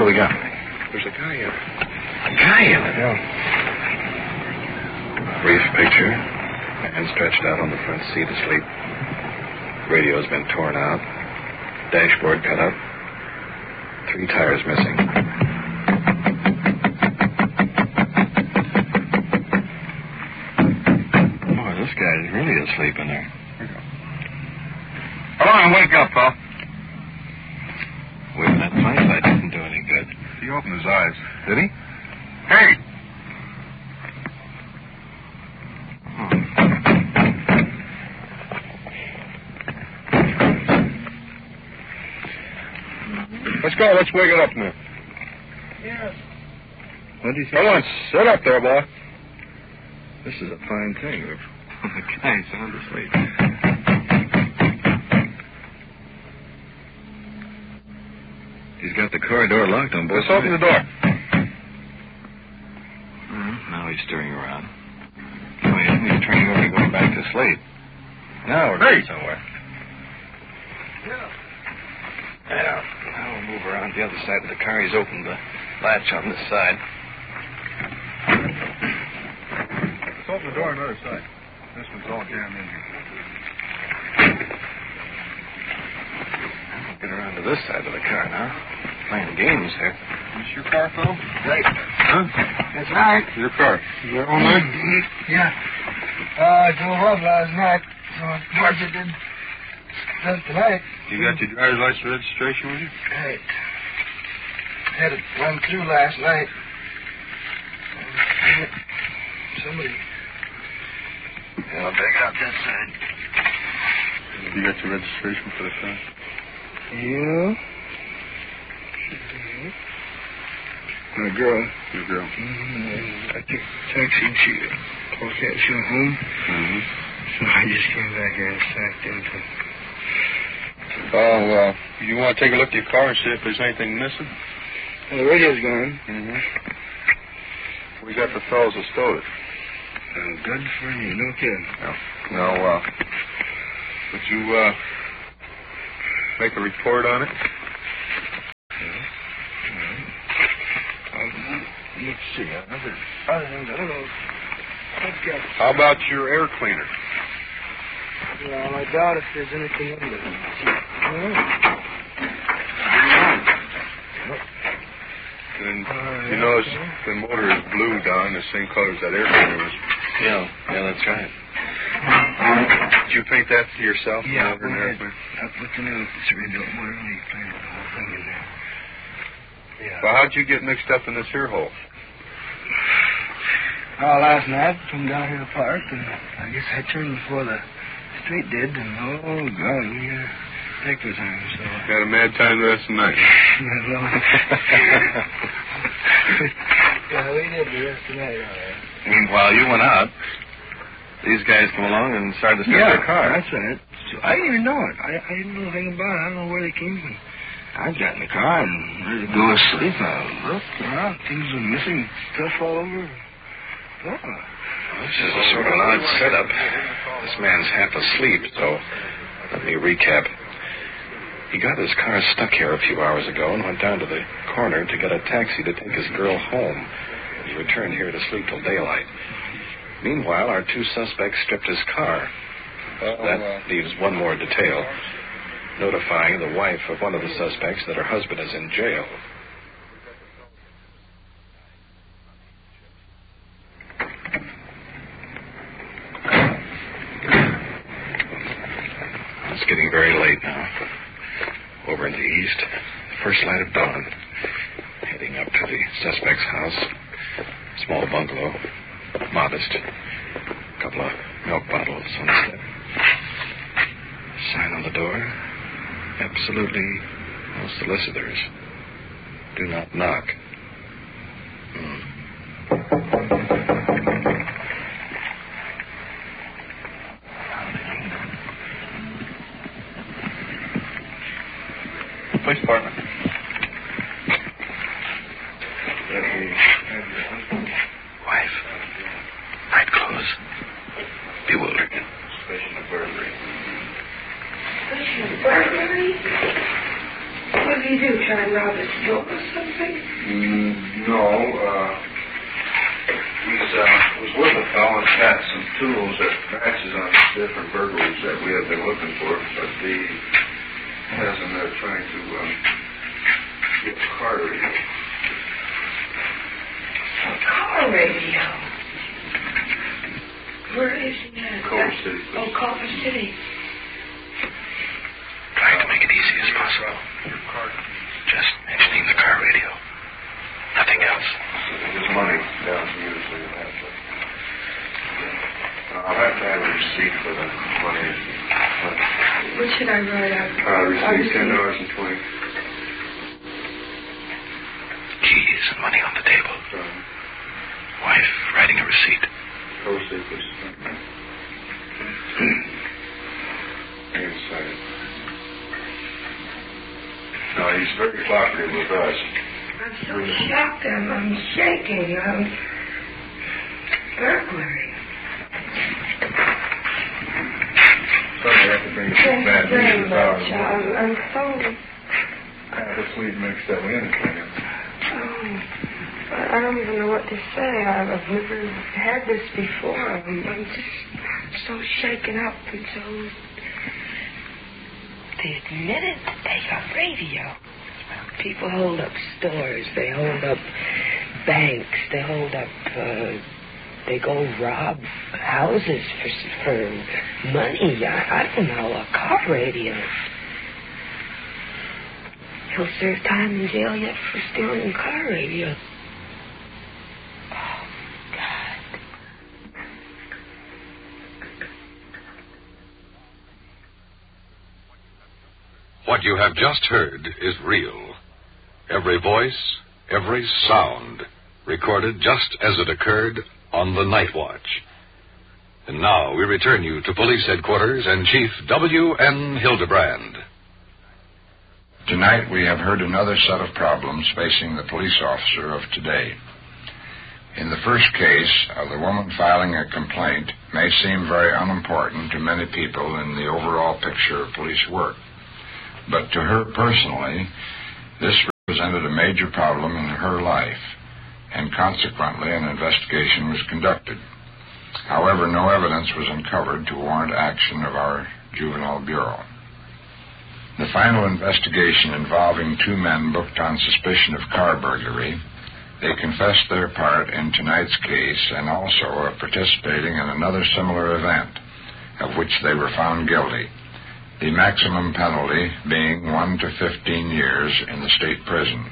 do we got? There's a guy in it. A guy in it? Yeah. Brief picture. Man stretched out on the front seat asleep. Radio's been torn out. Dashboard cut up. 3 tires missing. Boy, this guy's really asleep in there. Come on, wake up, pal. Waving that flashlight didn't do any good. He opened his eyes. Did he? Hey! Let's go. Let's wake it up now. Yes. What did he say? Come on, sit up there, boy. This is a fine thing. The guy's sound asleep. He's got the car door locked on both Let's open the door. Now he's stirring around. No, he isn't. He's turning over and going back to sleep. Now we're going somewhere. Yeah. Now we'll move around the other side of the car. He's opened the latch on this side. Let's open the door on the other side. This one's all jammed in here. Get around to this side of the car now. Playing games here. This your car, Phil? Right. Huh? That's right. Your car. You there all night? Yeah. I drove up last night, so of course it didn't start tonight. You got your driver's license registration with you? Right. Had it run through last night. Somebody... I'll back out that side. You got your registration for the car? Yeah. My girl. Your girl. I took a taxi and she called that she went home. Mm-hmm. So I just came back here and sacked into. Oh, you want to take a look at your car and see if there's anything missing? Well, the radio's gone. Mm-hmm. We got the fellows that stole it. Good for you. No kidding. Now, would you, make a report on it? Let's see. Other things, I don't know. How about your air cleaner? Well, I doubt if there's anything in there. And you notice the motor is blue, Don, the same color as that air cleaner was. Yeah, that's right. Did you paint that to yourself? Yeah, Motor and air cleaner? I put the new rebuilt motor and he planted the whole thing in there. Yeah. Well, how'd you get mixed up in this here hole? Last night, come down here to the park, and I guess I turned before the street did, and oh, God, we had a heck of a time, so... Had a mad time the rest of the night. Yeah, we did the rest of the night, all right. Meanwhile, you went out. These guys come along and started to steal their car. That's right. So I didn't even know it. I didn't know anything about it. I don't know where they came from. I got in the car and ready to go to sleep. I looked around. Things were missing. Stuff all over. Oh. This is a sort of an odd setup. This man's half asleep, so let me recap. He got his car stuck here a few hours ago and went down to the corner to get a taxi to take his girl home. He returned here to sleep till daylight. Meanwhile, our 2 suspects stripped his car. That leaves one more detail, notifying the wife of one of the suspects that her husband is in jail. It's getting very late now. Over in the east, the first light of dawn. Heading up to the suspect's house. Small bungalow. Modest. A couple of milk bottles on the step. Sign on the door. Absolutely no solicitors. Do not knock. Police department. Wife. Night clothes. Bewildered. Suspicion of burglary. Suspicion of burglary? With did he do? Try and rob his store or something? No. He was with a fellow and got some tools that matches on different burglaries that we have been looking for, but he has them there trying to get a car radio. A car radio? Where is he at? Culver City. Oh, Culver City. Trying to make it easy as possible. Just mentioning the car radio. Nothing else. His money down to you, so you'll have to. I'll have to have a receipt for the money. What should I write out? Receipt $10.20. Keys and money on the table. Wife writing a receipt. Go see, please. Inside. No, he's very cooperative with us. I'm so shocked. I'm shaking. Burglary. Sorry, I have to bring you some bad news about him. I'm so... I have a sleeve mixed up in it. I don't even know what to say. I've never had this before. I'm just so shaken up and so... They admitted that they got radio. People hold up stores. They hold up banks. They hold up... they go rob houses for money. I don't know. A car radio. He'll serve time in jail yet for stealing a car radio. Oh, God. What you have just heard is real. Every voice, every sound, recorded just as it occurred on the Night Watch. And now we return you to Police Headquarters and Chief W.N. Hildebrand. Tonight we have heard another set of problems facing the police officer of today. In the first case, the woman filing a complaint may seem very unimportant to many people in the overall picture of police work. But to her personally, this represented a major problem in her life, and consequently an investigation was conducted. However, no evidence was uncovered to warrant action of our Juvenile Bureau. The final investigation involving two men booked on suspicion of car burglary. They confessed their part in tonight's case and also of participating in another similar event, of which they were found guilty, the maximum penalty being 1 to 15 years in the state prison.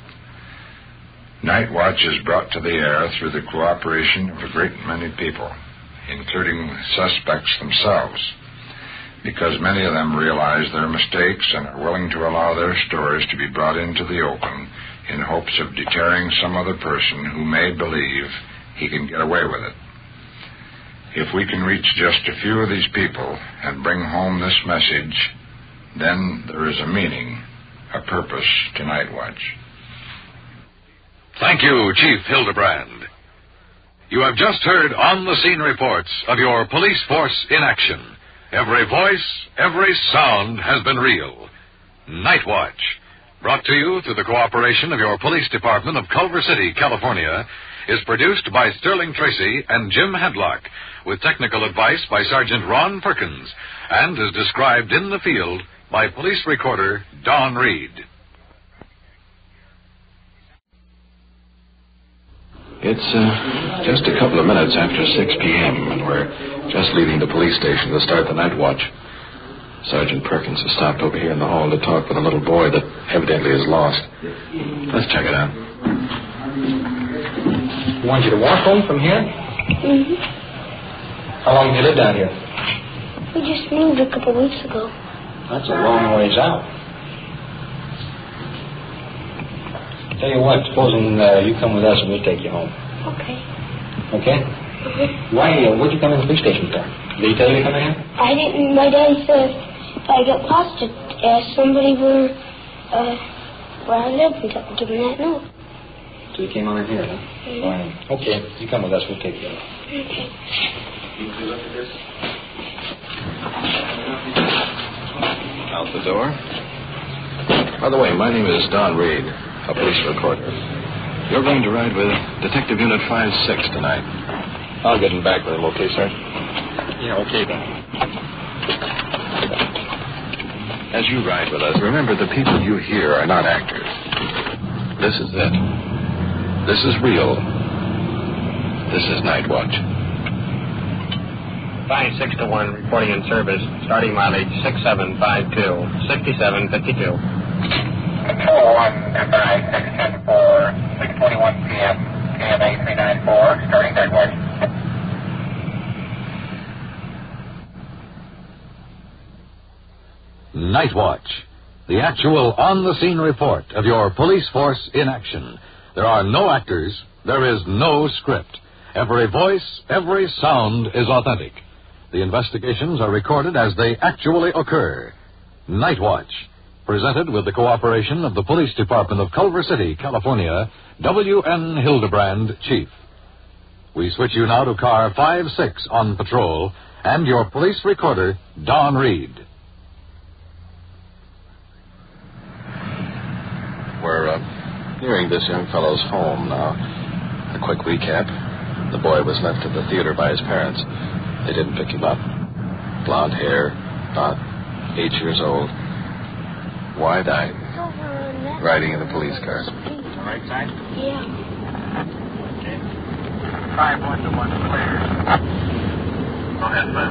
Night Watch is brought to the air through the cooperation of a great many people, including suspects themselves, because many of them realize their mistakes and are willing to allow their stories to be brought into the open in hopes of deterring some other person who may believe he can get away with it. If we can reach just a few of these people and bring home this message, then there is a meaning, a purpose to Night Watch. Thank you, Chief Hildebrand. You have just heard on-the-scene reports of your police force in action. Every voice, every sound has been real. Night Watch, brought to you through the cooperation of your police department of Culver City, California, is produced by Sterling Tracy and Jim Hadlock, with technical advice by Sergeant Ron Perkins, and is described in the field by police recorder Don Reed. It's just a couple of minutes after 6 p.m., and we're just leaving the police station to start the night watch. Sergeant Perkins has stopped over here in the hall to talk with a little boy that evidently is lost. Let's check it out. You want you to walk home from here? Mm-hmm. How long have you lived down here? We just moved a couple weeks ago. That's a long ways out. Tell you what, supposing you come with us and we'll take you home. Okay. Okay? Mm-hmm. Why, what'd you come in the police station for? Did he tell you to come in here? I didn't. My daddy said if I get lost, to ask somebody where I live and give him that note. So you came on in here, huh? Mm-hmm. Fine. Okay, you come with us, we'll take you home. Okay. You look at this. Out the door. By the way, my name is Don Reed, a police recorder. You're going to ride with Detective Unit 5-6 tonight. I'll get him back with him, okay, sir? Yeah, okay, then. As you ride with us, remember the people you hear are not actors. This is it. This is real. This is Night Watch. 5-6-1, reporting in service. Starting mileage 6752, 6752. Control 1, 5-6-10-4, 6:41 p.m., KMA 394, starting Night Watch. Night Watch, the actual on-the-scene report of your police force in action. There are no actors. There is no script. Every voice, every sound is authentic. The investigations are recorded as they actually occur. Night Watch, presented with the cooperation of the Police Department of Culver City, California, W.N. Hildebrand, Chief. We switch you now to car 5-6 on patrol and your police recorder, Don Reed. We're nearing this young fellow's home now. A quick recap. The boy was left at the theater by his parents. They didn't pick him up. Blonde hair, about 8 years old. Wide-eyed. Riding in a police car. Right side? Yeah. Okay. 5-1-1, clear. Go ahead, man.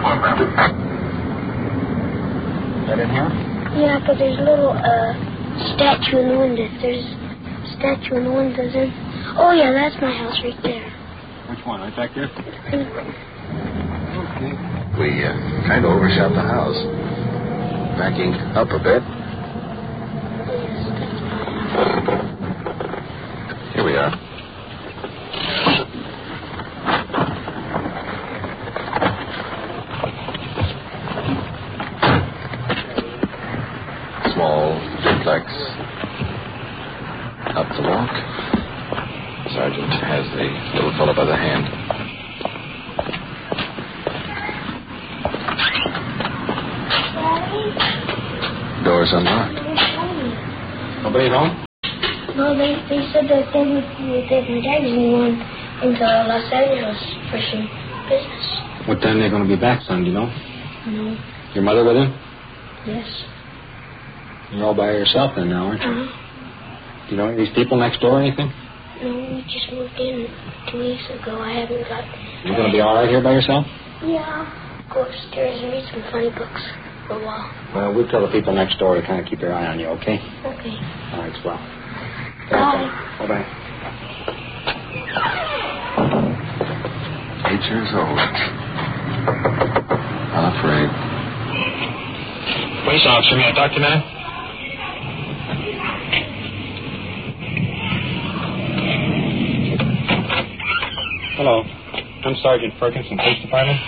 That in here? Yeah, but there's a little, statue in the window. There's a statue in the window then. Oh, yeah, that's my house right there. Which one? Right back there? Okay. We kind of overshot the house. Backing up a bit. Here we are. Small duplex. Up the walk. Sergeant has the little fellow by the hand. Door's unlocked. Nobody home? No, they said that they would take my dad and into Los Angeles for some business. What time are they going to be back, son, do you know? No. Your mother with him? Yes. You're all by yourself then now, aren't you? Uh-huh. Do you know any of these people next door or anything? No, we just moved in 2 weeks ago. I haven't got... You're going to be all right here by yourself? Yeah. Go upstairs and read some funny books for a while. Well, we'll tell the people next door to kind of keep their eye on you, okay? Okay. All right, swell. Bye. Bye-bye. 8 years old. Unafraid. Police officer, may I talk to you a minute? Hello. I'm Sergeant Ferguson, Police Department.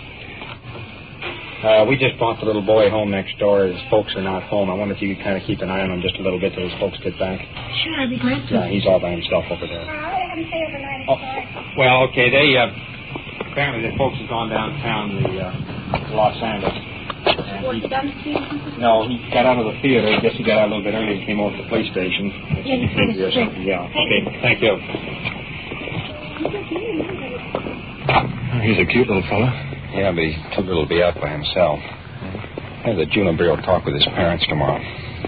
We just brought the little boy home next door. His folks are not home. I wonder if you could kind of keep an eye on him just a little bit till his folks get back. Sure, I'd be glad to. Yeah, he's all by himself over there. I didn't stay overnight. Oh, well, okay. They apparently the folks have gone downtown to Los Angeles. What, you done to you? No, he got out of the theater. I guess he got out a little bit early and came over to the police station. Yeah, he's pretty Or sick. something. Yeah. Okay. Thank you. He's a cute little fella. Yeah, but he's too little to be out by himself. Have the Juno Bureau talk with his parents tomorrow.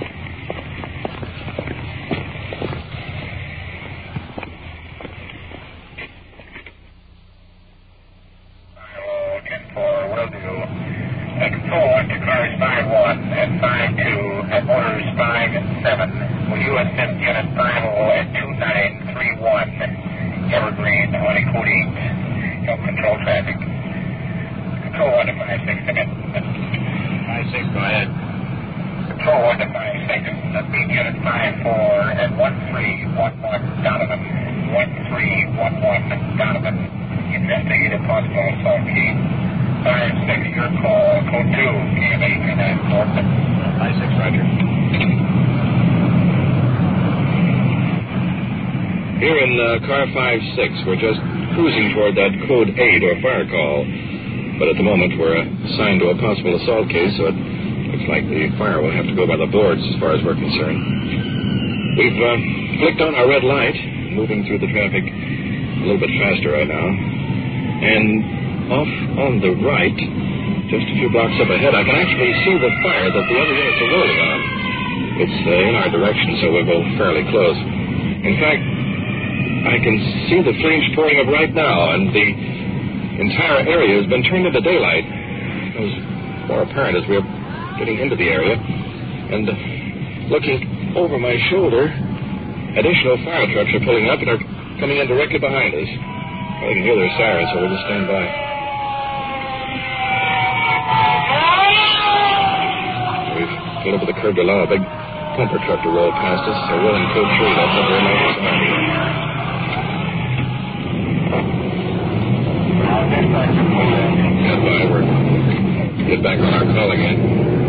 Control 1 to cars 5-1 and 5-2 and motors 5 and 7. Will you assist unit 5-0 at 2931 Evergreen on a code 8? Help control traffic. Control 1 to 5-6 again. 5-6, go ahead. Control 1 to 5-6. Meet unit 5-4 and 1311 Donovan. 1311 Donovan. Investigate a possible assault case. 5-6, your call. Code 2, KMA 394. 5-6, Roger. Here in car 5-6, we're just cruising toward that code 8 or fire call. But at the moment, we're assigned to a possible assault case, so it Looks like the fire will have to go by the boards as far as we're concerned. We've flicked on our red light, moving through the traffic a little bit faster right now. And off on the right, just a few blocks up ahead, I can actually see the fire that the other units are rolling on. It's in our direction, so we'll go fairly close. In fact, I can see the flames pouring up right now, and the entire area has been turned into daylight. It was more apparent as we were getting into the area. And looking over my shoulder, additional fire trucks are pulling up and are coming in directly behind us. I can hear their sirens, so we'll just stand by. We've got over the curb to allow a big pumper truck to roll past us, so we'll encode through that number and stand by. We're get back on our call again.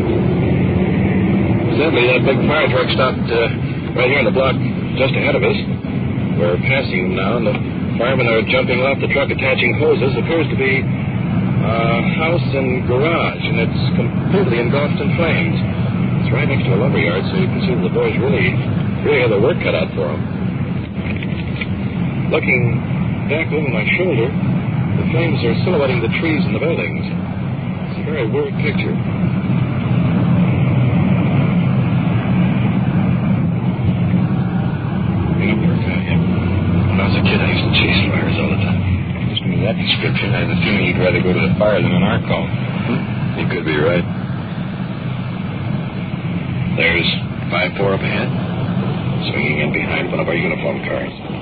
Sadly, that big fire truck stopped right here on the block just ahead of us. We're passing them now, and the firemen are jumping off the truck, attaching hoses. Appears to be a house and garage, and it's completely engulfed in flames. It's right next to a lumber yard, so you can see that the boys really have their work cut out for them. Looking back over my shoulder, the flames are silhouetting the trees and the buildings. It's a very weird picture. When I was a kid, I used to chase fires all the time. Listening to that description, I had the feeling you'd rather go to the fire than an arc call. You could be right. There's 5-4 up ahead, swinging in behind one of our uniform cars.